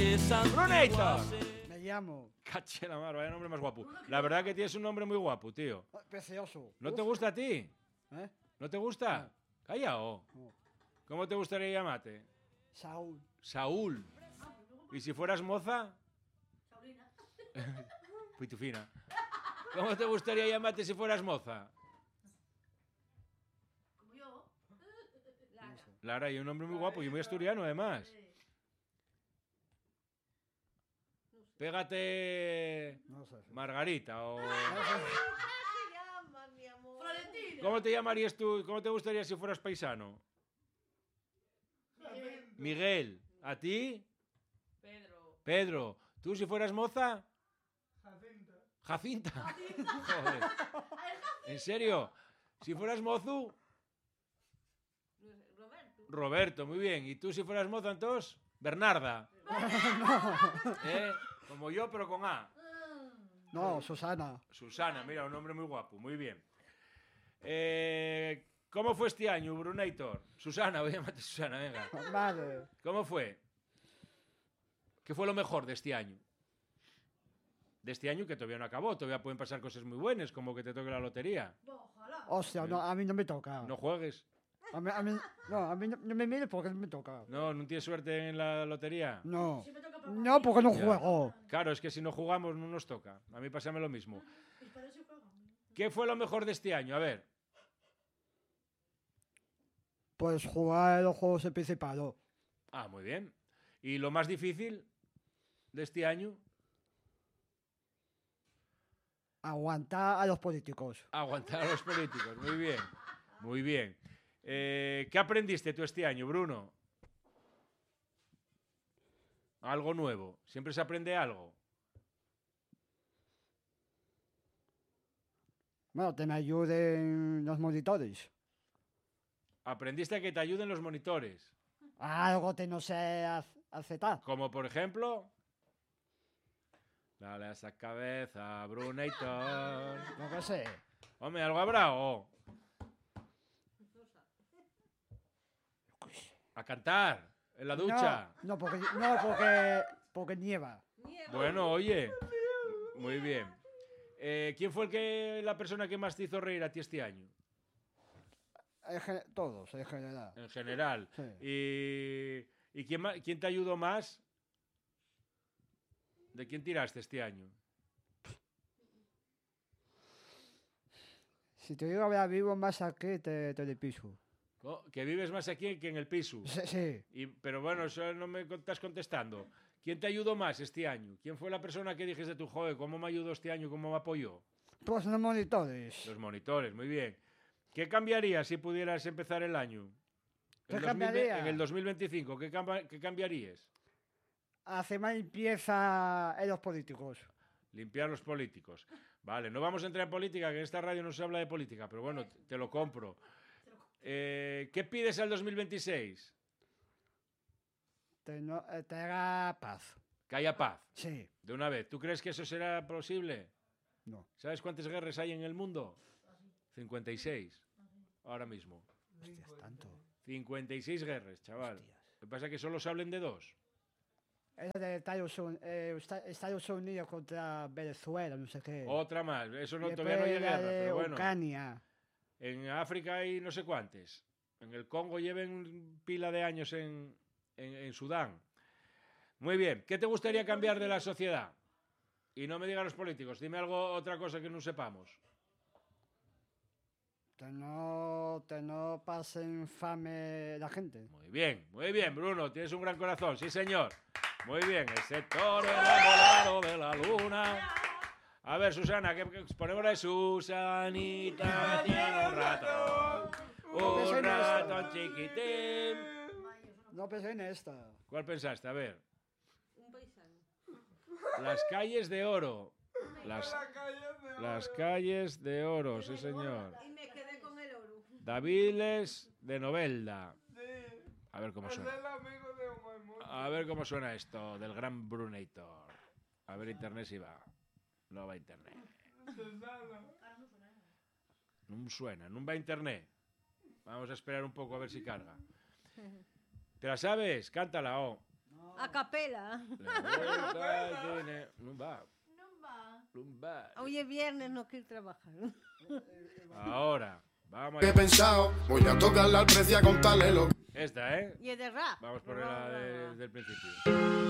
¡Brunator! Me llamo. Caché la mar, vaya nombre más guapo. La verdad que tienes un nombre muy guapo, tío. Precioso. ¿No te gusta a ti? ¿Eh? ¿No te gusta? Callao. No. ¿Cómo te gustaría llamarte? Saúl. Saúl. ¿Y si fueras moza? Saulina. Pitufina. ¿Cómo te gustaría llamarte si fueras moza? Como yo. Lara. Lara, y un nombre muy guapo y muy asturiano además. Pégate No sé. Margarita o... ¿Cómo se llama, mi amor? Florentina. ¿Cómo te llamarías tú? ¿Cómo te gustaría si fueras paisano? Miguel. ¿A ti? Pedro. Pedro. ¿Tú si fueras moza? Jacinta. Jacinta. Joder. ¿En serio? Si fueras mozu, Roberto. Roberto, muy bien. ¿Y tú si fueras moza entonces? Bernarda. ¿Eh? Como yo, pero con A. No, Susana. Susana, mira, un nombre muy guapo, muy bien. ¿Cómo fue este año, Brunator? Susana, voy a llamarte Susana, venga. Vale. ¿Cómo fue? ¿Qué fue lo mejor de este año? De este año que todavía no acabó, todavía pueden pasar cosas muy buenas, como que te toque la lotería. Ojalá. Hostia, no, a mí no me toca. No juegues. A mí no me mires porque no me toca. No tienes suerte en la lotería. No. Si me toca para No, porque no Ya. juego. Claro, es que si no jugamos no nos toca. A mí pásame lo mismo. Y para eso juego. ¿Qué fue lo mejor de este año? A ver. Pues jugar los juegos principales. Ah, muy bien. ¿Y lo más difícil de este año? Aguantar a los políticos. Aguantar a los políticos. Muy bien. Muy bien. ¿Qué aprendiste tú este año, Bruno? Algo nuevo. Siempre se aprende algo. Bueno, que me ayuden los monitores. Aprendiste a que te ayuden los monitores. Algo que no sé aceptar. Como por ejemplo... Dale a esa cabeza, Brunator. No que sé. Hombre, algo habrá o... A cantar, en la ducha. No, porque nieva. Nieva. Bueno, oye. Muy bien. ¿Quién fue la persona que más te hizo reír a ti este año? Todos, en general. En general. Sí. ¿Y quién te ayudó más? ¿De quién tiraste este año? Si te digo la verdad, vivo más aquí que de piso. Que vives más aquí que en el piso. Sí. Pero bueno, eso no me estás contestando. ¿Quién te ayudó más este año? ¿Quién fue la persona que dijiste tú, joder, cómo me ayudó este año, cómo me apoyó? Pues los monitores. Los monitores, muy bien. ¿Qué cambiarías si pudieras empezar el año? ¿Qué cambiaría? En el 2025, ¿qué cambiarías? Hace más limpieza en los políticos. Limpiar los políticos. Vale, no vamos a entrar en política, que en esta radio no se habla de política, pero bueno, te lo compro. ¿Qué pides al 2026? Te haga paz. Que haya paz, Sí. de una vez. ¿Tú crees que eso será posible? No. ¿Sabes cuántas guerras hay en el mundo? 56. Ahora mismo. Hostias, tanto. 56 guerras, chaval. Hostias. Lo que pasa es que solo se hablen de dos. Era de Estados Unidos contra Venezuela, no sé qué. Otra más. Eso no, Y todavía no hay después la guerra, de pero bueno. Ucrania. En África hay no sé cuántas. En el Congo lleven pila de años en Sudán. Muy bien. ¿Qué te gustaría cambiar de la sociedad? Y no me digan los políticos. Dime otra cosa que no sepamos. Que no pasen fame la gente. Muy bien, Bruno. Tienes un gran corazón. Sí, señor. Muy bien. El sector enamorado de la luna. A ver, Susana, que ponemos de Susanita tiene un ratón. Un ratón chiquitín. No pensé en esta. ¿Cuál pensaste? A ver. Un paisano. Las calles de oro. Las calles de oro, sí, señor. Y me quedé con el oro. Daviles de Novelda. A ver cómo Es suena. el amigo de Omar. A ver cómo suena esto del gran Brunator. A ver, internet si va. No va internet. No suena, no va internet. Vamos a esperar un poco a ver si carga. ¿Te la sabes? Cántala, oh. No. A capela. La vuelta tiene... Non va. Non va. Non va. Hoy es viernes, no quiero trabajar. Ahora, vamos He a... pensado, voy a tocarle al precio a contarle lo Esta, ¿eh? Y es de rap. Vamos a ponerla desde el principio.